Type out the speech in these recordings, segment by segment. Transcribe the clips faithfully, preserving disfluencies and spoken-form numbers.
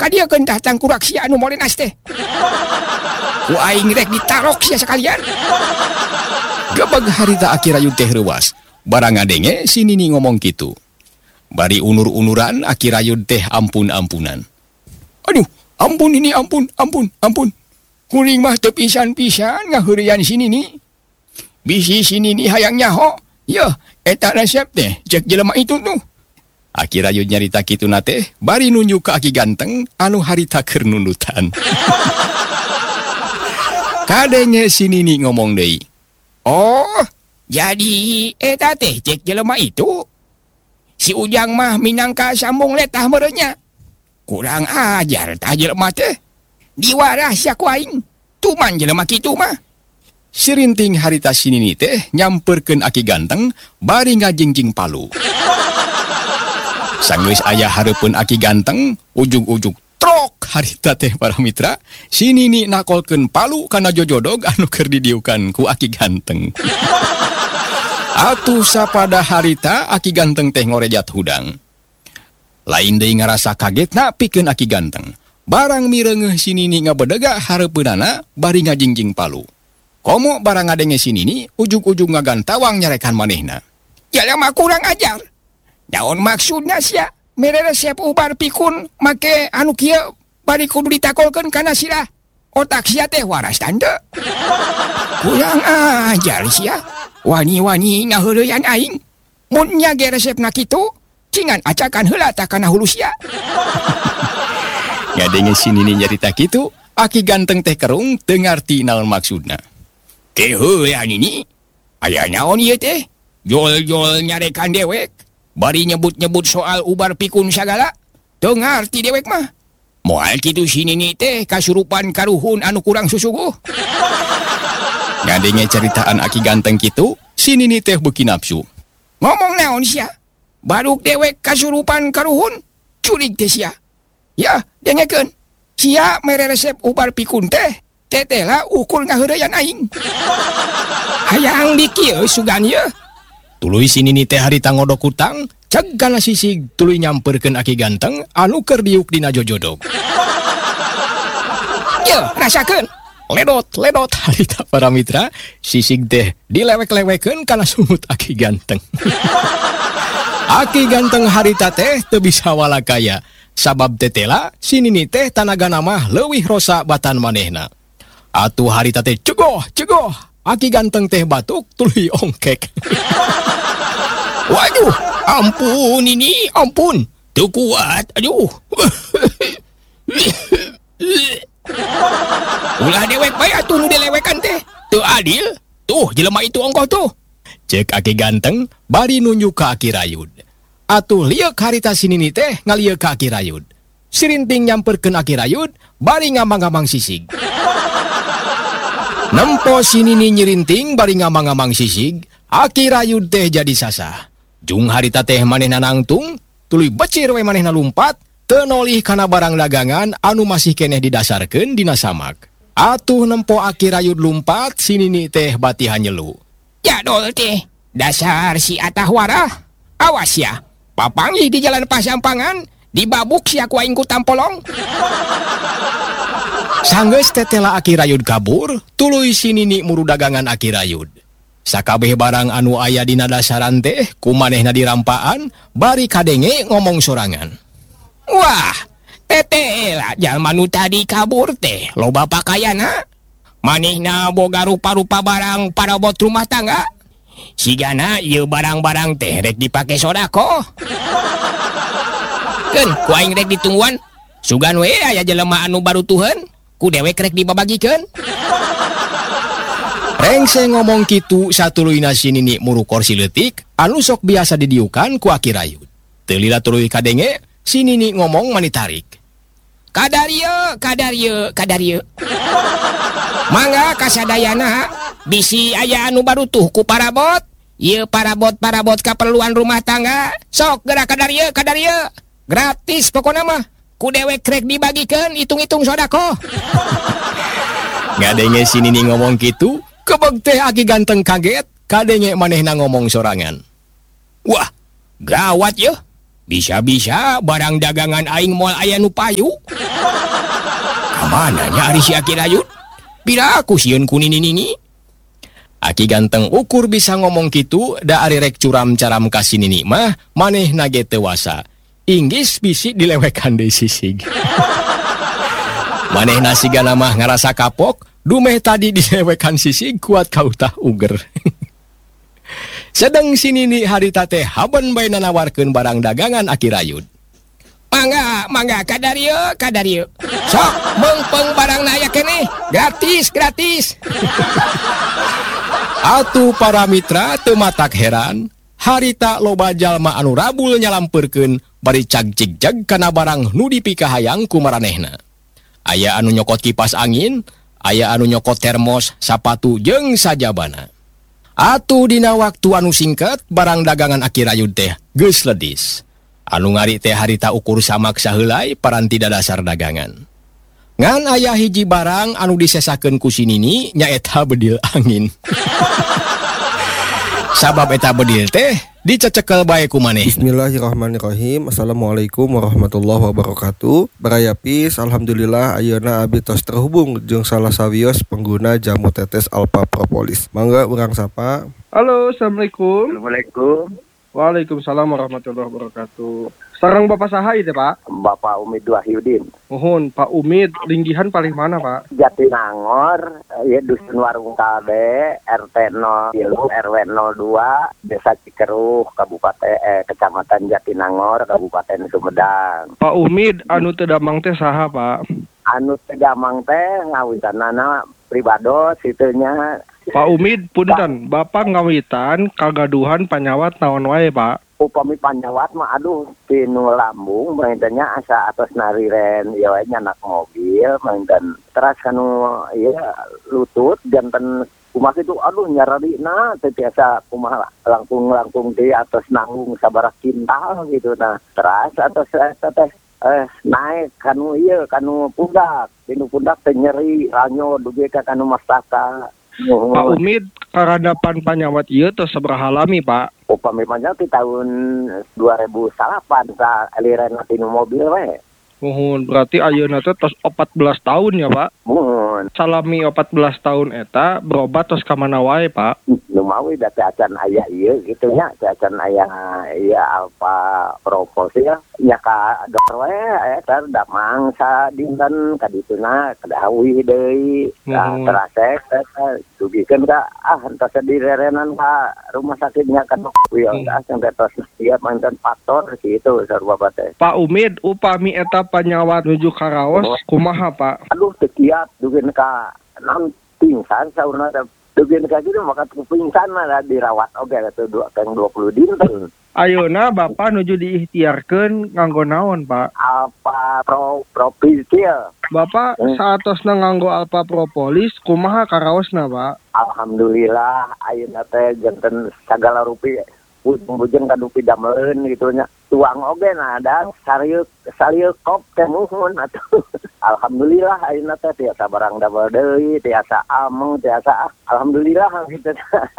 dia kan datang kurak sia anu molenas teh. Ku aing rek ditarok sia sekalian. Gebeg harita Aki Rayud teh reuas. Barang ngadenge si Nini ngomong kitu. Bari unur-unuran Aki Rayud teh ampun-ampunan. Aduh, ampun ini ampun, ampun, ampun. Kuring mah teu pisan-pisan ngaheureuyan si Nini. Bisi si Nini hayang nyaho. Yeuh, eta resep teh cek jelema itu tuh. Aki Rayud nyarita kitu nate, bari nunjuk ke Aki Ganteng anu harita keur nunutan. Kadenge si Nini ngomong deui. Oh, jadi eta teh cek jelema itu. Si Ujang mah minangka sambung letah merenya. Kurang ajar tah jelema teh. Diwaras sia ku aing. Tuman jelema kitu mah. Sirinting harita si Nini teh nyamperkeun Aki Ganteng bari ngajingjing palu. Sanggeus aya hareupeun Aki Ganteng, ujug-ujug trok harita teh para mitra, si Nini nakolkeun palu kana jojodog anu keur didiukan ku Aki Ganteng. Atuh sapada harita Aki Ganteng teh ngorejat hudang. Lain deui ngarasa kagetna pikeun Aki Ganteng. Barang mireungeuh si Nini ngabedega hareupeunana bari ngajingjing palu. Komo barang ngadenge si Nini ujug-ujug ngagantawang nyarekan manehna. Jalema kurang ajar. Daon maksudna sia mere resep ubar pikun make anu kieu bari kudu ditakolkeun kana sirah. Otak sia teh waras tante. Kurang ajar sia. Wani-wani ngaheureuyan aing. Mun nyage resepna kitu, cingan acakan heula tah kana hulu sia. Ngadenge si Nini nyarita kitu, Aki Ganteng teh kerung teu ngarti naon maksudna. Keuh ya Nini. Aya naon ieu teh? Jol-jol nyarekan dewek. Bari nyebut-nyebut soal ubar pikun sagala. Teu ngarti dewek mah. Moal kitu si Nini teh kasurupan karuhun anu kurang susuguh. Ngadenge ceritaan Aki Ganteng kitu, si Nini teh beuki nafsu. Ngomong naon sia? Baruk dewek kasurupan karuhun? Curig teh sia. Ya, dengekeun. Sia mere resep ubar pikun teh. Tetela ukur ngaheureuyan aing. Hayang dikieu sugan ieu. Tuluy si Nini teh harita ngodok utang, ceg kana sisig tuluy nyamperkeun Aki Ganteng anu keur diuk dina jojodog. Yeuh, rasakeun. Ledot-ledot harita para mitra, sisig teh dilewek-lewekeun kana sumut Aki Ganteng. Aki Ganteng harita teh teu bisa walakaya, sabab tetela si Nini teh tanagana mah leuwih rosa batan manehna. Atuh harita teh cegoh, cegoh. Aki Ganteng teh batuk tuluy ongkek. Waduh, ampun ini, ampun. Teu kuat, aduh. Ulah dewek bae atuh nu dilewekan teh. Teu adil. Tuh, jelema itu ongkoh tuh. Cek Aki Ganteng bari nunjuk ka Aki Rayud. Atuh lieu harita si Nini teh ngalieu ka Aki Rayud. Sirinting nyamperkeun Aki Rayud bari ngamang-ngamang sisig. Nempo si Nini nyirinting bari ngamang-ngamang sisig, Aki Rayud teh jadi sasah. Jung harita teh manehna nangtung, tuluy becir we manehna lumpat, teu nolih kana barang dagangan anu masih keneh didasarkeun dina samak. Atuh nempo Aki Rayud lumpat, si Nini teh batihan nyelu. Ya dol teh, dasar si atah warah. Awas ya, papanggih di jalan Pasampangan, dibabuk sia ku aing ku tampolong. Sanggeus tetela Aki Rayud kabur, tuluy si Nini muru dagangan Aki Rayud. Sakabeh barang anu aya dina dasaran teh kumanehna dirampaan, bari kadenge ngomong sorangan. Wah, tetela jalma nu tadi kabur teh loba pakaiana. Manehna boga rupa-rupa barang parabot rumah tangga. Sigana ieu barang-barang teh rek dipake sodako. Keun ku aing rek ditungguan. Sugan we aya jelema anu barutuheun. Ku dewek rek dibabagikeun. Rengse ngomong kitu satuluyna si Nini muru kursi leutik anu sok biasa didiukan ku Aki Rayud. Teu lila tuluy kadenge si Nini ngomong mani tarik. Kadarieu, kadarieu, kadarieu. Mangga kasadayana bisi aya anu barutuh ku parabot. Ieu parabot-parabot kaperluan rumah tangga. Sok gerak kadarieu, kadarieu. Gratis pokona mah. Ku dewek rek dibagikeun hitung-hitung sodako. Ngadenge si Nini ngomong kitu, kebeg teh Aki Ganteng kaget, kadenge manehna ngomong sorangan. Wah, gawat yeuh. Bisa-bisa barang dagangan aing moal aya nu payu. Kamananya ari si Aki Rayut? Bila aku sieun ku nini-nini? Aki ganteng ukur bisa ngomong kitu, da ari rek curam caram kasih nini mah, maneh nage tewasa. Inggis bisi dilewekan deui sisig. Maneh nasigana mah ngarasa kapok, dumeh tadi dilewekan sisig kuat kautah uger. Sedang si nini harita teh haben bae nanawarkeun barang dagangan Aki Rayut. Mangga, mangga, kadario, kadario. Sok, mengpeng barang naya kene, gratis, gratis. Atuh para mitra teu matak heran, harita loba jalma anu rabul nyalampeurkeun bari cag-cigjag kana barang nu dipikahayang ku maranehna. Aya anu nyokot kipas angin, aya anu nyokot termos, sapatu jeung sajabana. Atuh dina waktu anu singkat barang dagangan Aki Rayut teh geus ledis. Anu ngari teh harita ukur samaksa heulai paranti dadasar dagangan. Ngan aya hiji barang anu disesakeun ku si Nini nyaeta bedil angin. Sabab eta bedil teh dicecekel bae ku maneh. Bismillahirrahmanirrahim. Assalamualaikum warahmatullahi wabarakatuh. Barayapis, alhamdulillah ayeuna abdi tos terhubung jeung salah sawios pengguna jamu tetes Alpha Propolis. Mangga urang sapa. Halo, assalamualaikum. Assalamualaikum. Waalaikumsalam warahmatullahi wabarakatuh. Sareng Bapak saha ieu, Pak? Bapak Umid Wahyudin. Mohon, Pak Umid, linggihan paling mana, Pak? Jatinangor, ya Dusun Warung Kalbe, R T nol tilu, R W nol dua, Desa Cikeruh, Kabupaten eh, Kecamatan Jatinangor, Kabupaten Sumedang. Pak Umid, anu teu damang teh saha, Pak? Anu teu damang teh ngawitanana pribados itunya. Pak Umid, punten, Bapak ngawitan kagaduhan panyawat naon wae, Pak? Upami panjawat mah aduh tinu lambung maintennya asa atas nariren ya we nyanak mobil mainten teras kanu ieu lutut janten kumaha itu aduh nyararina teh biasa kumaha langkung-langkung di atas nanggung sabaraha kintal gitu nah teras atas eta teh eh naik kanu ieu kanu pundak tinu pundak teh nyeri ranyo dugi ka kanu mastaka. Oh. Pak Umid, karadapan panyawat ieu tos sabaraha lami, Pak? Upami panjang di tahun dua ribu delapan sa aliran tinu mobil we. Mohon, berarti ayeuna teh tos empat belas tahun ya, Pak? Mohon. Salami empat belas tahun eta berobat tos ka mana wae, Pak? Nu mawi da teh acan aya ieu kitu nya, teh acan aya ieu Alpha Propos ya. Nya ka dokter we eta damang sa dinten ka dituna kadawi deui. Nah, terasek eta dugikeun ka ah entos direrenan ka rumah sakitnya kan wieu ah yang tos siap manten faktor kitu sarua teh. Pak Umid, upami eta panyawat nuju karaos kumaha, Pak? Aduh teu kiat dugeun ka naon pingsan saurna teh dugeun ka kitu maka pingsan mah dirawat oge atuh dua kang dua puluh dinten. Ayeuna Bapak nuju diikhtiarkeun nganggo naon, Pak? Alpha Pro Propisil. Bapak hmm. saatosna nganggo Alpha Propolis kumaha karaosna, Pak? Alhamdulillah ayeuna teh janten sagala rupi bujeng kadu pidameleun gitu nya. Tuang oge nah ada sarieu sarieu kop teh muhun atuh. Alhamdulillah ayeuna teh tiasa barang damel deui, tiasa ameng, tiasa alhamdulillah gitu.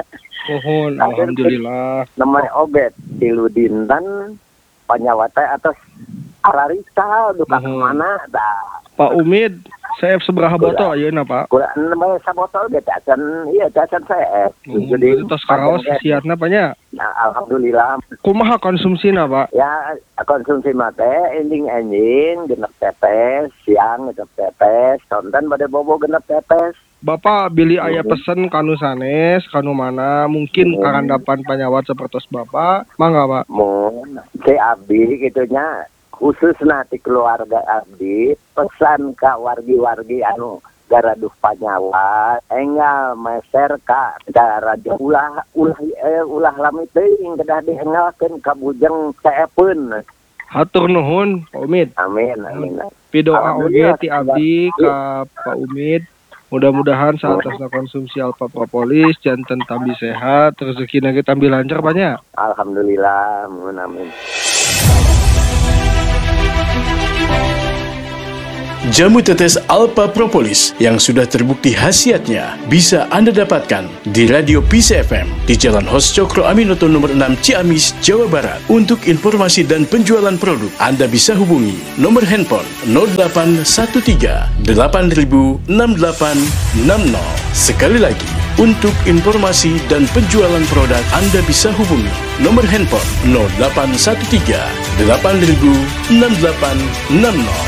Mohon alhamdulillah. Namanya oge tilu dinten panyawat teh atas ararita duka mana dah. Pak Umid, C F seberapa botol ayeuna, Pak? Kurang nembe sabotol ge teh acan ieu teh acan C F. Jadi tos karaos siatna panya. Nah, alhamdulillah. Kumaha konsumsina, Pak? Ya, konsumsi mah teh ending-ending genep tetes, siang genep tetes, sonten bade bobo genep tetes. Bapak bili aya pesen kanu sanes, kanu mana, mungkin hmm. karandapan panyawat sapertos Bapak, mangga, Pak? Mun, ke abdi gitunya khusus nanti keluarga abdi pesan ka wargi-wargi anu garaduh panyawat enggal meser ka raja ulah ulah eh, ulah lami teuing kedah dienggalkeun ka bujeng teepeun. Hatur nuhun Pak Umid. Amin amin. Pidoa oge ti abdi ka Pak Umid. Mudah-mudahan saat tasna konsumsi Alpha Propolis janten tambi sehat, rezekina ge tambi lancar banyak. Alhamdulillah, amin. Jamu tetes Alpha Propolis yang sudah terbukti khasiatnya bisa Anda dapatkan di Radio Peace F M di Jalan Hos Cokro Aminoto nomor enam Ciamis, Jawa Barat. Untuk informasi dan penjualan produk, Anda bisa hubungi nomor handphone nol delapan satu tiga delapan nol enam delapan enam nol. Sekali lagi, untuk informasi dan penjualan produk, Anda bisa hubungi nomor handphone nol delapan satu tiga delapan nol enam delapan enam nol.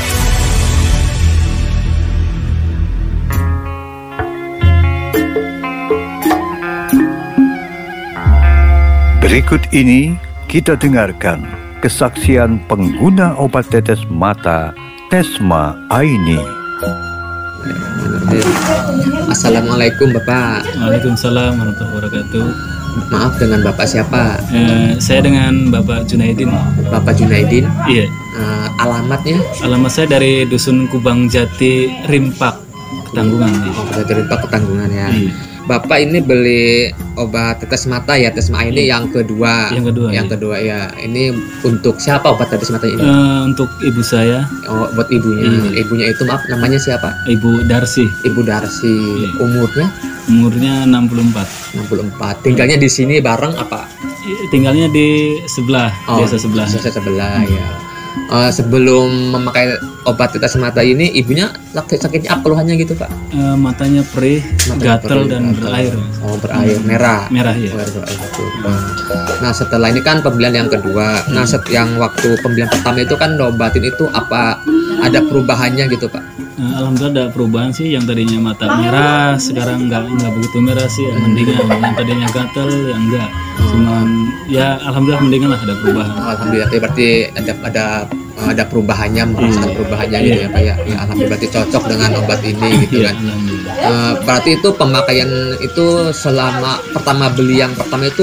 Berikut ini kita dengarkan kesaksian pengguna obat tetes mata Tesma Aini. Assalamualaikum Bapak. Waalaikumsalam warahmatullahi wabarakatuh. Maaf, dengan Bapak siapa? Eh, saya dengan Bapak Junaidin. Bapak Junaidin? Iya. Eh, alamatnya? Alamat saya dari Dusun Kubang Jati, Rimpak, Ketanggungan. Oh, Jati Rimpak, Ketanggungan ya. Iya. Bapak ini beli obat tetes mata ya, Tesma ini yang kedua. Yang kedua. Yang iya. kedua ya. Ini untuk siapa obat tetes mata ini? Eh, untuk ibu saya. Oh, buat ibunya. Iya. Ibunya itu maaf, namanya siapa? Ibu Darsi. Ibu Darsi. Iya. Umurnya? Umurnya enam puluh empat. enam puluh empat. Tinggalnya di sini bareng apa? Tinggalnya di sebelah, Oh, desa sebelah. Desa sebelah ya. Uh, sebelum memakai obat tetes mata ini, ibunya sakit sakitnya apa keluhannya gitu Pak? Eh, matanya perih, Matanya gatal perih, dan gatal. berair. Oh, berair merah. Merah ya. Oh, berair, betul. Nah, setelah ini kan pembelian yang kedua. Nah, set yang waktu pembelian pertama itu kan obatin itu apa ada perubahannya gitu Pak? Eh, Alhamdulillah ada perubahan sih, yang tadinya mata merah sekarang nggak nggak begitu merah sih, ya, mendingan. Yang tadinya gatal ya enggak, cuman ya alhamdulillah mendingan lah, ada perubahan. Alhamdulillah, berarti ada ada ada perubahannya, merasakan perubahannya gitu ya Pak ya. Ya, alhamdulillah berarti cocok dengan obat ini gitu Iya, kan. alhamdulillah. Eh, berarti itu pemakaian itu selama pertama beli yang pertama itu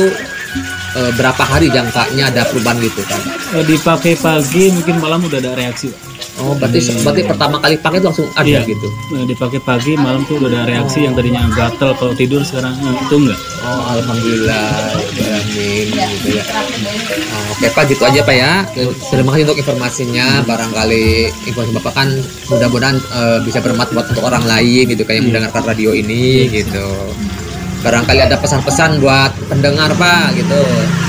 eh, berapa hari jangkanya ada perubahan gitu kan? Eh, dipakai pagi mungkin malam udah ada reaksi, Pak. Oh, berarti Iya. berarti pertama kali pakai itu langsung ada Iya. gitu. Eh, dipakai pagi malam tuh udah ada reaksi, yang tadinya gatal kalau tidur sekarang eh, itu enggak. Oh, alhamdulillah, amin gitu ya. Oh, oke Pak, gitu aja Pak ya. Terima kasih untuk informasinya. Barangkali informasi Bapak kan mudah-mudahan eh, bisa bermanfaat untuk orang lain gitu kayak yang mendengarkan radio ini gitu. Barangkali ada pesan-pesan buat pendengar Pak gitu.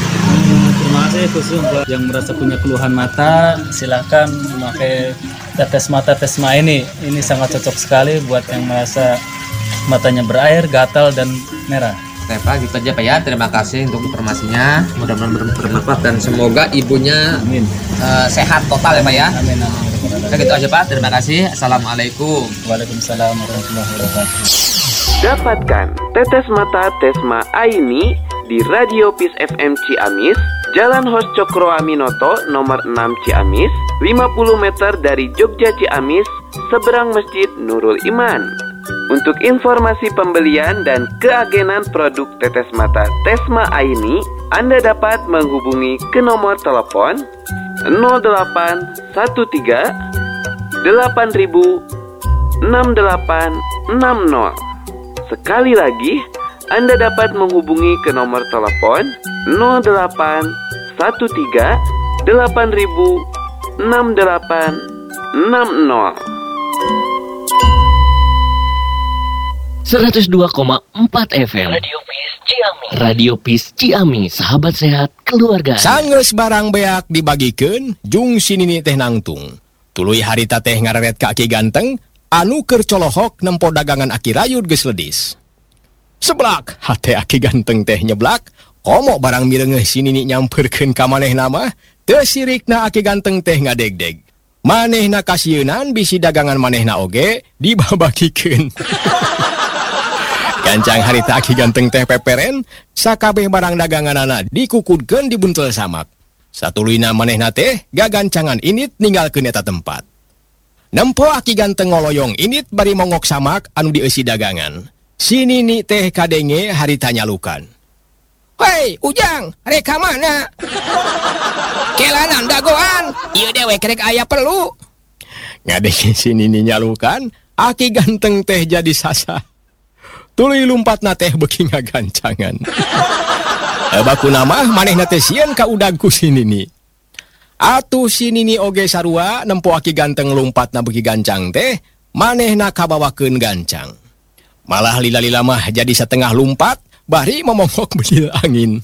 Hmm, terima kasih khusus buat yang merasa punya keluhan mata, silakan memakai tetes mata Tesma ini. Ini sangat cocok sekali buat yang merasa matanya berair, gatal dan merah. Oke Pak, gitu aja Pak ya. Terima kasih untuk informasinya. Mudah-mudahan ber- bermanfaat dan semoga ibunya Amin. eh, sehat total ya Pak ya. Amin. Amin. Oke, gitu aja Pak. Terima kasih. Assalamualaikum. Waalaikumsalam warahmatullahi wabarakatuh. Dapatkan tetes mata Tesma Aini di Radio Peace F M Ciamis, Jalan Hos Cokro Aminoto nomor enam Ciamis, lima puluh meter dari Jogja Ciamis, seberang Masjid Nurul Iman. Untuk informasi pembelian dan keagenan produk tetes mata Tesma Aini, Anda dapat menghubungi ke nomor telepon nol delapan satu tiga delapan nol enam delapan enam nol. Sekali lagi, Anda dapat menghubungi ke nomor telepon nol delapan satu tiga delapan nol enam delapan enam nol. seratus dua koma empat F M Radio Peace Ciamis. Radio Peace Ciamis, sahabat sehat keluarga. Sanggeus barang beak dibagikeun, jung sinini teh nangtung. Tuluy harita teh ngareret ka Aki Ganteng, anu keur colohok nempo dagangan Aki Rayud geus ledis. Seblak, hate Aki Ganteng teh nyeblak, komo barang mireungeuh sinini nyamperkeun ka manehna mah, teu sirikna Aki Ganteng teh ngadegdeg. Manehna kasieun bisi dagangan manehna oge dibabakikeun. Gancang harita Aki Ganteng teh peperen, sakabeh barang daganganana dikukudkeun di buntel samak. Satuluyna manehna teh gagancangan init ninggalkeun eta tempat. Nempo Aki Ganteng ngoloyong init bari mongok samak anu dieusi dagangan. Si nini teh kadenge harita nyalukan. Hei, Ujang, reka mana? Kelanan dagoan, ieu dewek rek aya perlu. Ngadenge si nini nyalukan, Aki Ganteng teh jadi sasa. Tuluy lumpatna teh beuki ngagancangan. Baku nama manehna teh sieun ka udagku si nini. Atuh si Nini oge sarua nempo aki ganteng lumpat na beuki gancang teh, manehna kabawakeun gancang. Malah lila-lila mah jadi setengah lumpat, bari momongok bedil angin.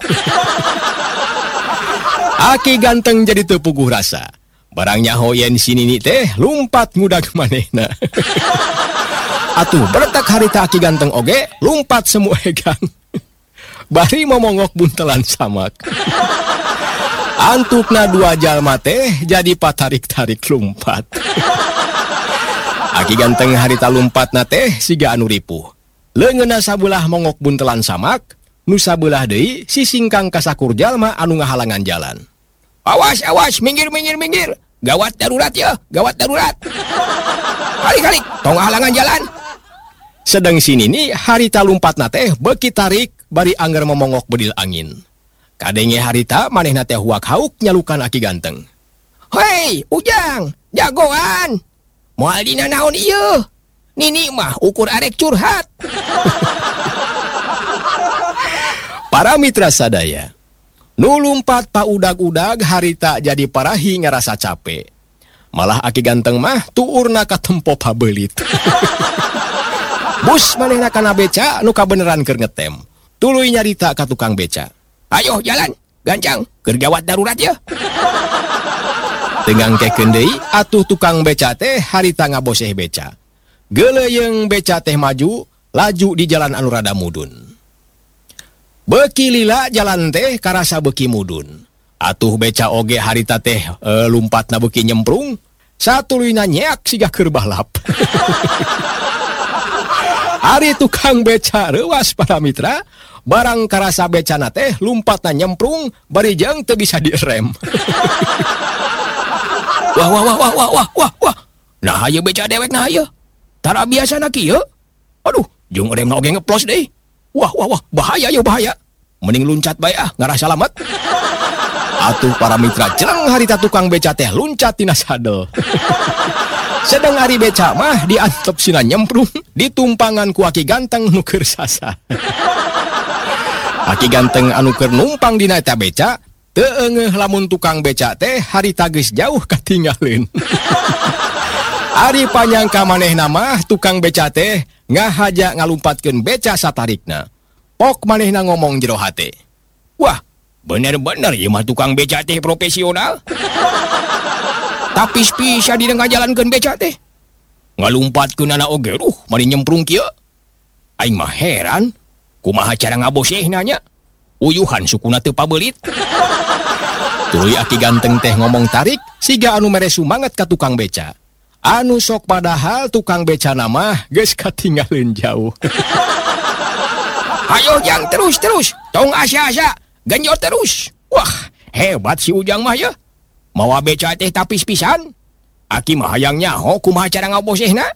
Aki ganteng jadi teu puguh rasa. Barangnya hoyen si Nini teh lumpat ngudag manehna. Atuh bertak harita aki ganteng oge lumpat semua egang. Bari momongok buntelan samak. Antukna dua jalma teh jadi patarik-tarik lumpat. Aki ganteng harita lumpat na teh siga anu ripuh. Leungeunna sabelah mongok buntelan samak, nu sabelah deui si singkang kasakur jalma anu ngahalangan jalan. Awas, awas, minggir, minggir, minggir. Gawat darurat ya, gawat darurat. Kali-kali, tong halangan jalan. Sedang sini nih harita lumpat teh beki tarik bari angger momongok bedil angin. Kadenge harita manehna teh huak hauk nyalukan aki ganteng. Hei, Ujang, jagoan. Moal dina naon ieu? Nini mah ukur arek curhat. Para mitra sadaya, nu lumpat paudag-udag harita jadi parahi ngerasa capek. Malah aki ganteng mah tuurna ka tempo pabeulit. Bus manehna kana beca nu kabeneran keur ngetem. Tuluy nyarita ka tukang beca. Ayo jalan, gancang, keur gawat darurat ya. Tenggang kekeun deui atuh tukang beca teh harita ngaboseh beca. Geuleuyeung beca teh maju, laju di jalan anu rada mudun. Beuki lila jalan teh karasa beuki mudun. Atuh beca oge harita teh e, lumpatna beuki nyemprung, satuluyna nyeak siga keur balap. Ari tukang beca reuas para mitra, barang karasa becana teh lumpatna nyemprung, bari jeung teu bisa direm. Wah wah wah wah wah wah wah wah. Nah hayu beca dewek nah hayu. Tara biasana kieu. Aduh, jeung remna oge ngeplos deui. Wah wah wah, bahaya ya bahaya. Mending loncat bae ah, ngarah salamet. Atuh para mitra jeleng harita tukang beca teh loncat tina sadel. Sedang ari beca mah diantep sina nyemprung ditumpangan ku aki ganteng nu keur sasa. Aki ganteng anu keur numpang dina eta beca teu eungeuh lamun tukang beca teh harita geus jauh katinggalin. Ari panyangka manehna mah tukang beca teh ngahaja ngalumpatkeun beca satarikna. Pok manehna ngomong jero hate. Wah, bener-bener ieu mah tukang beca teh profesional. Tapi bisa dina ngajalankeun beca teh. Ngalumpatkeun anak oge, duh, mari nyemprung kieu. Aing mah heran, kumaha cara ngabosehna nya? Uyuhan sukuna teu pabeulit. Tuluy aki ganteng teh ngomong tarik, siga anu mere sumanget ka tukang beca. Anu sok padahal tukang beca mah geus katinggalin jauh. Ayo Jang, terus terus, tong asa-asa, genjot terus. Wah, hebat si Ujang mah ya. Mawa beca teh tapis pisan. Aki mah hayang nyaho kumaha cara ngabosehna.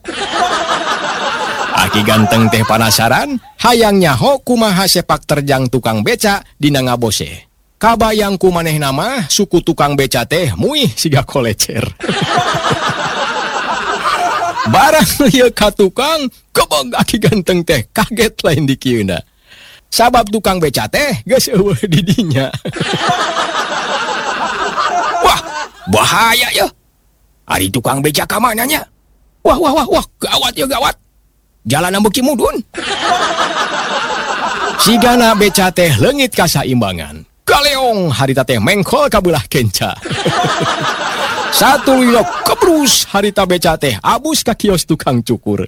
Aki ganteng teh penasaran, hayang nyaho kumaha sepak terjang tukang beca dina ngaboseh. Kabayang ku manehna mah suku tukang beca teh muih siga kolecer. Barang ieu ka tukang, kebog aki ganteng teh kaget lain di kieuna. Sabab tukang beca teh geus eueuh di dinya. Wah, bahaya ya. Ari tukang beca ka mana nya? Wah wah wah wah, gawat ya gawat. Jalanan beuki mudun. Sigana beca teh leungit ka saimbangan. Galeong harita teh mengkol ka beulah kenca. Satu lilo kebrus harita beca teh abus ka kios tukang cukur.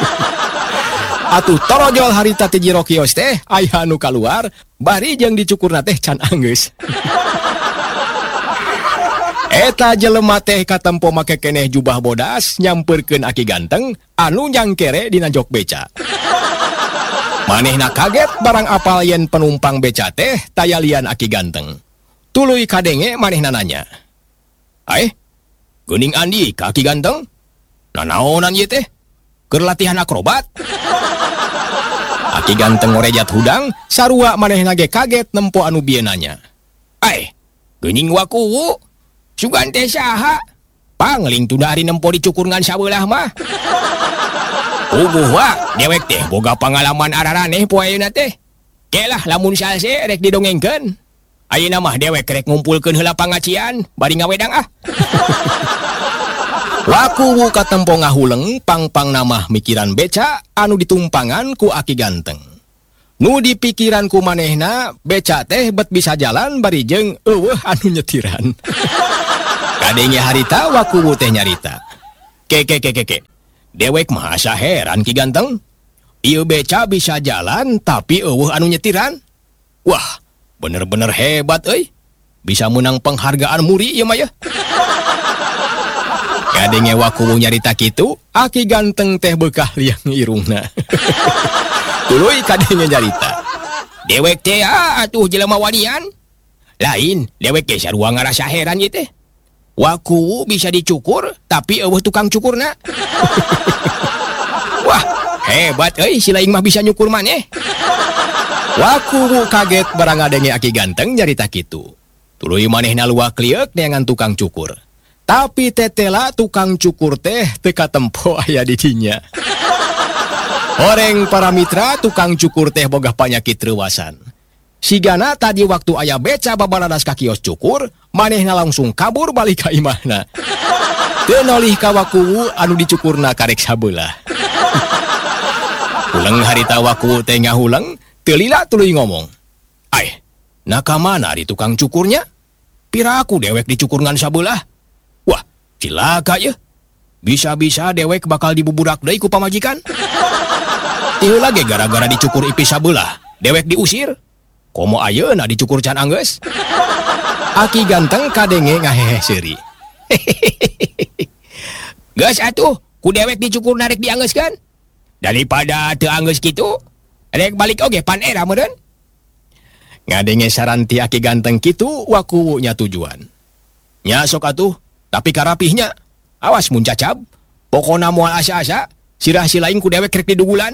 Atuh torojol harita ti jero kios teh aya nu kaluar, bari jeung dicukurna teh can anggeus. Eta jelema teh katempo make keneh jubah bodas nyamperkeun aki ganteng anu nyangkere dina jok beca. Manehna kaget barang apal yen penumpang beca teh tayalian aki ganteng. Tuluy kadenge manehna nanya. "Aeh, geuning Andi ka aki ganteng? Nanaonan ieu teh? Keur latihan akrobat?" Aki ganteng ngorejat hudang, sarua manehna ge kaget nempo anu bieu nanya. "Aeh, geuning wakuwu? Sugan teh saha? Pangling tunda ari nempo dicukur ngan sabelah mah." Uguh wa, dewek teh boga pangalaman araraneh poe ayeuna teh. Kelah lamun salse rek didongengkeun. ayeuna mah dewek rek ngumpulkeun heula pangacian bari ngawedang ah. Wakuwu katempo ngahuleng pang-pang namah mikiran beca anu ditumpangan ku Aki Ganteng. Nu di pikiran ku manehna beca teh bet bisa jalan bari jeung eueuh anu nyetiran. Kadenge harita Wakuwu teh nyarita. Ke ke ke ke ke. Dewek mah asa heran Ki Ganteng. Ieu beca bisa jalan tapi eueuh anu nyetiran. Wah, bener-bener hebat euy. Bisa menang penghargaan muri ieu mah ya. Kadenge Wakuwu nyarita kitu, Aki Ganteng teh beukah liang irungna. Tuluy kadenge nyarita. Dewek teh atuh jelema wanian. Lain, dewek ge sarua ngarasa heran ieu teh. Wakuwu bisa dicukur tapi eueuh tukang cukurna. Wah, hebat euy si laing mah bisa nyukur maneh. Wakuwu kaget barang ngadenge Aki Ganteng nyarita kitu. Tuluy manehna luak liek neangan tukang cukur. Tapi tetela tukang cukur teh teka tempo aya di dinya. Horeng para mitra tukang cukur teh boga panyakit reuwasan. Sigana tadi waktu aya beca babaladas ka kios cukur, manehna langsung kabur balik ka imahna. Teu nolih ka Wakuwu anu dicukurna karek sabeula. Uleng harita Wakuwu teh ngahuleng, teu lila tuluy ngomong. Ai, naka mana di tukang cukurnya? Piraku dewek dicukur ngan sabeula. Wah, cilaka ya. Bisa-bisa dewek bakal dibuburak deui ku pamajikan. Ieu lagi gara-gara dicukur ipis sabeula, dewek diusir. Komo ayeuna dicukur can anggeus. Aki Ganteng kadenge ngahehe seuri. Geus atuh, ku dewek dicukur narek dianggeuskeun. Daripada teu anggeus kitu, rek balik oge pan era meureun. Ngadenge saran ti Aki Ganteng kitu, Wakuwu nya tujuan. Nya sok atuh. Tapi karapihnya, awas mun cacab, pokona moal asa-asa, sirah si lain ku dewek rek didugulan.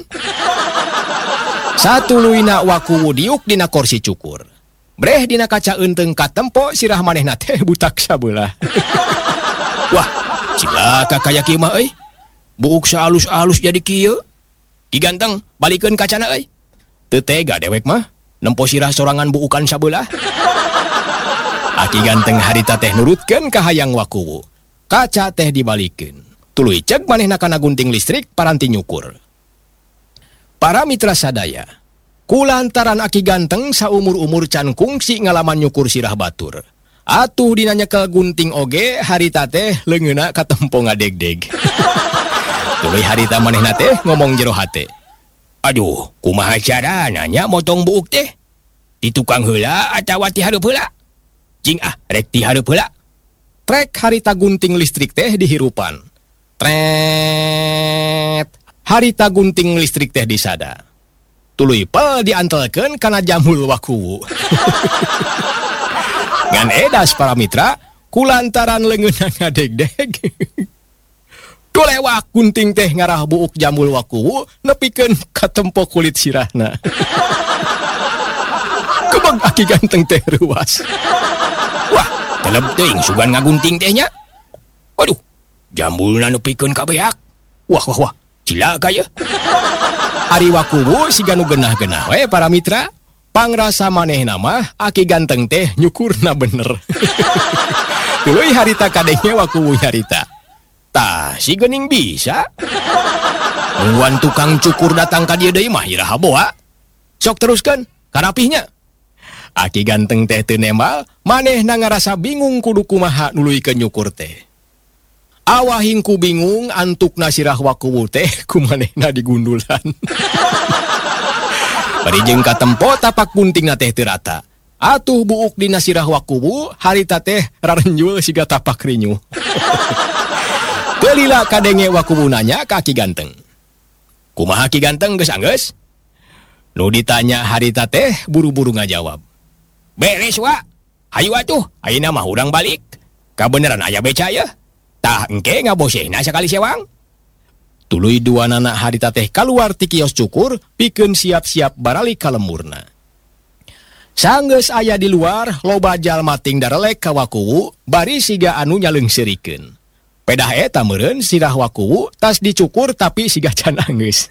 Satu luina Wakuwu diuk dina kursi cukur. Breh dina kaca eunteng katempo sirah manehna teh butak sabeula. Wah, cilaka kaya kieu mah euy. Buuk saalus-alus jadi kieu. Ki Ganteng, balikeun kacana euy. Teu tega dewek mah, nempo sirah sorangan buukan sabeula. Aki Ganteng harita teh nurutkeun ka hayang Wakuwu. Kaca teh dibalikeun. Tuluy cek manehna kana gunting listrik paranti nyukur. Para mitra sadaya, kulantaran Aki Ganteng saumur-umur can kungsi ngalaman nyukur sirah batur. Atuh dina nyekel gunting oge harita teh leungeuna katempo ngadegdeg. Tuluy harita manehna teh ngomong jero hate. Aduh, kumaha carana nya motong buuk teh? Di tukang heula atawa ti hareup heula? Jing ah, rek ti hareup heula. Trek harita gunting listrik teh dihirupan. Tret. Harita gunting listrik teh disada. Tuluy pel diantelkeun kana jamul Wakuwu. Ngan edas para mitra, kulantaran leungeunna ngadegdeg. Tulewak gunting teh ngarah buuk jamul Wakuwu nepikeun katempo kulit sirahna. Kebang Aki Ganteng teh ruas. Wah, teleb teuing sugan ngagunting tehnya. Waduh, jambulna nepikeun ka beak. Wah wah wah, cilaka ya. Ari Wakuwu siga nu geunah-geunah we para mitra. Pangrasa manehna mah Aki Ganteng teh nyukurna bener. Tuluy harita kadenge Wakuwu nyarita. Tah, si geuning bisa. Nungguan tukang cukur datang ka dieu deui mah iraha boa. Sok teruskeun, karapihnya. Aki Ganteng teh teu nembal, manehna ngarasa bingung kudu kumaha nuluykeun nyukur teh. Awahing ku bingung antukna sirah Wakuwu teh kumanehna digundulan. Bari jeung katempo tapak guntingna teh teu rata. Atuh buuk dina sirah Wakuwu harita teh rarenjul siga tapak rinyu. Teu lila kadenge Wakuwu nanya ka Aki Ganteng. Kumaha Ki Ganteng geus anggeus? Nu ditanya harita teh buru-buru ngajawab. Beres wa, hayu atuh, ayeuna mah urang balik. Kabeneran aya beca ya? Tah engke ngabosehna sakali sewang. Tuluy duanana harita teh kaluar ti kios cukur, pikeun siap-siap baralik ka lemurna. Sanggeus aya di luar, loba jalma ting darelek ka Wakuwu, bari siga anu nyaleungseurikeun. Pedah eta meureun sirah Wakuwu tas dicukur tapi siga can anggeus.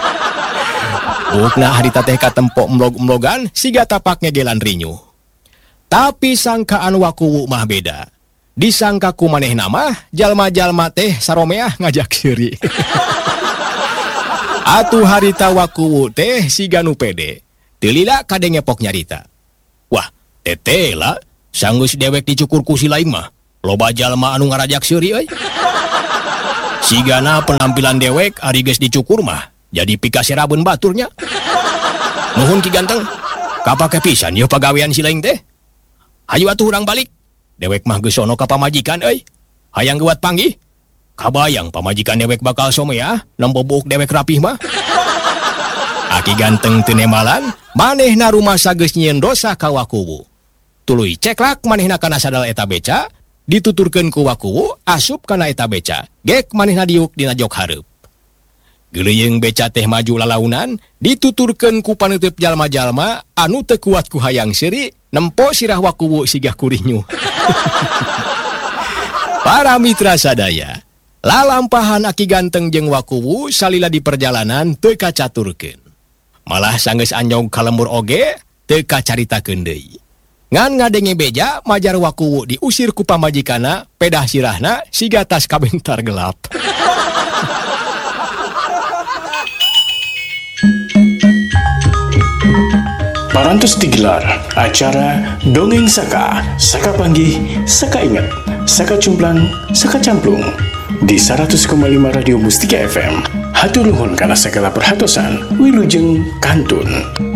Buukna harita teh katempo emlog-emlogan siga tapak ngegelan rinyu. Tapi sangkaan wakuwu mah beda. Disangka ku manehna mah jalma-jalma teh saromeah ngajak seuri. Atuh harita wakuwu teh siga nu pede. Teu lila kade ngepok nyarita. Wah, tetela sanggeus dewek dicukur ku si laing mah. Loba jalma anu ngarajak seuri euy. Sigana penampilan dewek ari geus dicukur mah jadi pikaserabeun baturnya. Nuhun Ki Ganteng. Kapake pisan ieu pagawean si laing teh. Hayu atuh urang balik. Dewek mah geus sono ka pamajikan euy. Hayang geuat panggih. Kabayang pamajikan dewek bakal someah nembobouk dewek rapih mah. Aki Ganteng teu nemalan, manehna rumasa geus nyieun dosa ka wakuwu. Tuluy ceklak manehna kana sadal eta beca, dituturkeun ku wakuwu asup kana eta beca. Gek manehna diuk dina jok hareup. Geuleyeung beca teh maju lalaunan, dituturkeun ku paneuteub jalma-jalma anu teu kuat ku hayang seuri, nempo sirah wakuwu sigah kurinyu. Para mitra sadaya, lalampahan Aki Ganteng jeung wakuwu salila di perjalanan teu kacaturkeun. Malah sanggeus anjog ka lembur oge teu kacaritakeun deui. Ngan ngadenge beja majar wakuwu diusir ku pamajikanna, pedah sirahna siga tas kabentar gelap. Parantos digelar acara Dongeng Saka, Saka Panggih, Saka Ingat, Saka Cumplang, Saka Camplung di seratus koma lima Radio Mustika F M. Hatur nuhun kana segala perhatosan, wilujeng kantun.